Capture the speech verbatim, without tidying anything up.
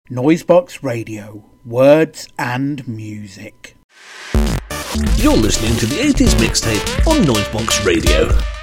Noisebox Radio, words and music. You're listening to the eighties Mixtape on Noisebox Radio.